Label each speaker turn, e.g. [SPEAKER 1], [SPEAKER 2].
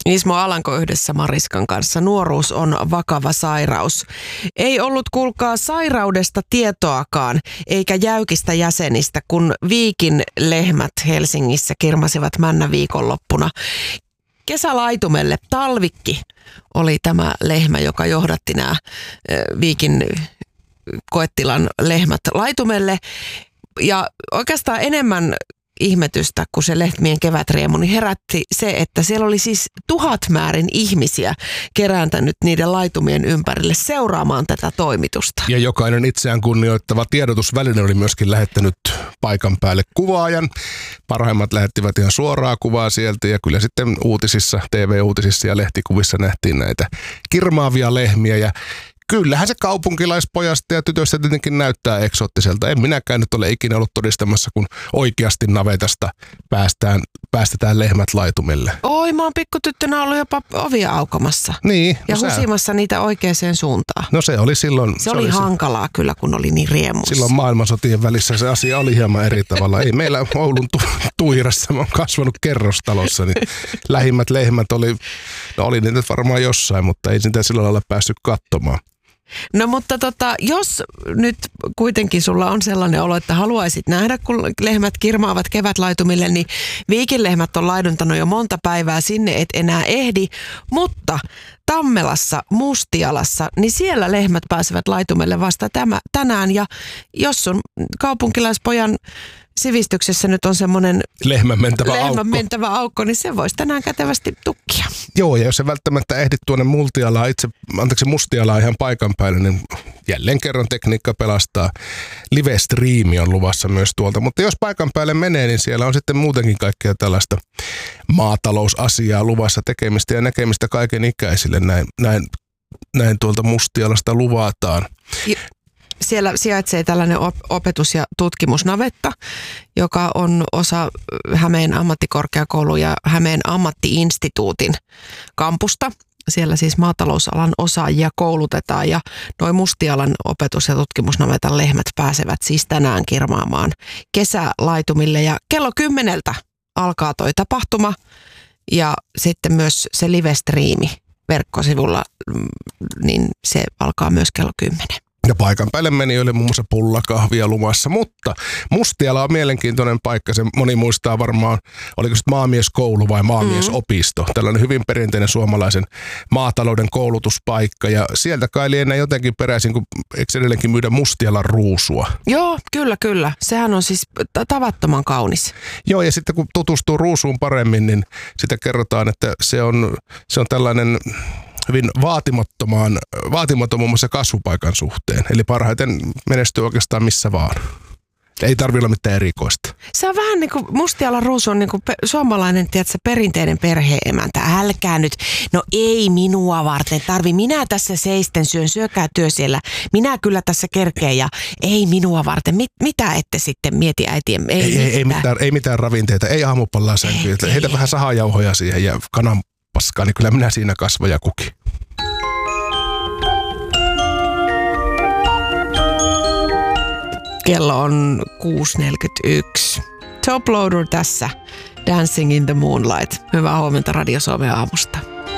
[SPEAKER 1] Ismo Alanko yhdessä Mariskan kanssa. Nuoruus on vakava sairaus. Ei ollut kuulkaa sairaudesta tietoakaan, eikä jäykistä jäsenistä, kun Viikin lehmät Helsingissä kirmasivat männä viikonloppuna. Kesälaitumelle Talvikki oli tämä lehmä, joka johdatti nämä Viikin koetilan lehmät laitumelle. Ja oikeastaan enemmän ihmetystä, kun se lehmien kevätriemu, niin herätti se, että siellä oli siis 1000 määrin ihmisiä kerääntänyt niiden laitumien ympärille seuraamaan tätä toimitusta.
[SPEAKER 2] Ja jokainen itseään kunnioittava tiedotusväline oli myöskin lähettänyt paikan päälle kuvaajan. Parhaimmat lähettivät ihan suoraa kuvaa sieltä ja kyllä sitten uutisissa, TV-uutisissa ja lehtikuvissa nähtiin näitä kirmaavia lehmiä ja kyllähän se kaupunkilaispojasta ja tytöstä tietenkin näyttää eksoottiselta. En minäkään nyt ole ikinä ollut todistamassa, kun oikeasti navetasta päästetään lehmät laitumelle.
[SPEAKER 1] Oi, mä oon pikkutyttönä ollut jopa ovia aukomassa.
[SPEAKER 2] Niin.
[SPEAKER 1] Ja husimassa niitä oikeaan suuntaan.
[SPEAKER 2] No se oli silloin.
[SPEAKER 1] Se oli hankalaa kyllä, kun oli niin riemuissa.
[SPEAKER 2] Silloin maailmansotien välissä se asia oli hieman eri tavalla. Ei meillä Oulun Tuirassa, mä oon kasvanut kerrostalossa, niin lähimmät lehmät oli niitä varmaan jossain, mutta ei sitä sillä lailla päässyt katsomaan.
[SPEAKER 1] No mutta jos nyt kuitenkin sulla on sellainen olo, että haluaisit nähdä, kun lehmät kirmaavat kevätlaitumille, niin Viikin lehmät on laiduntanut jo monta päivää, sinne et enää ehdi, mutta Tammelassa, Mustialassa, niin siellä lehmät pääsevät laitumelle vasta tänään ja jos sun kaupunkilaispojan sivistyksessä nyt on semmoinen lehmän mentävä aukko, niin se voisi tänään kätevästi tukkia.
[SPEAKER 2] Joo, ja jos se välttämättä ehdit tuonne Mustialaan ihan paikan päälle, niin jälleen kerran tekniikka pelastaa. Live-striimi on luvassa myös tuolta, mutta jos paikan päälle menee, niin siellä on sitten muutenkin kaikkea tällaista maatalousasiaa luvassa, tekemistä ja näkemistä kaiken ikäisille. Näin tuolta Mustialasta luvataan.
[SPEAKER 1] Siellä sijaitsee tällainen opetus- ja tutkimusnavetta, joka on osa Hämeen ammattikorkeakoulun ja Hämeen ammattiinstituutin kampusta. Siellä siis maatalousalan osaajia koulutetaan ja noin Mustialan opetus- ja tutkimusnavetan lehmät pääsevät siis tänään kirmaamaan kesälaitumille. Ja kello 10 alkaa toi tapahtuma ja sitten myös se live-striimi verkkosivulla, niin se alkaa myös kello 10.
[SPEAKER 2] Ja paikan päälle menijöille muun muassa pullakahvia lumassa, mutta Mustiala on mielenkiintoinen paikka. Se moni muistaa varmaan, oliko se maamieskoulu vai maamiesopisto. Tällainen hyvin perinteinen suomalaisen maatalouden koulutuspaikka ja sieltä kai lienee jotenkin peräisin, kun eikö edelleenkin myydä Mustialan ruusua? Joo,
[SPEAKER 1] kyllä. Sehän on siis tavattoman kaunis.
[SPEAKER 2] Joo, ja sitten kun tutustuu ruusuun paremmin, niin sitä kerrotaan, että se on tällainen hyvin vaatimaton muun muassa kasvupaikan suhteen. Eli parhaiten menestyy oikeastaan missä vaan. Ei tarvitse olla mitään erikoista.
[SPEAKER 1] Se on vähän niin kuin Mustialan ruusu on niin kuin suomalainen, tiedätkö, perinteinen perhe-emäntä. Älkää nyt, no ei minua varten tarvi. Minä tässä seisten syökää työ siellä. Minä kyllä tässä kerkeen ja ei minua varten. Mitä ette sitten mieti äitien?
[SPEAKER 2] Ei mitään ravinteita, ei aamupallaa sänkyä. Heitä vähän sahajauhoja siihen ja kananpaskaa, niin kyllä minä siinä kasvaja kuki.
[SPEAKER 1] Kello on 6.41. Top Loader tässä. Dancing in the Moonlight. Hyvää huomenta Radio Suomen aamussa.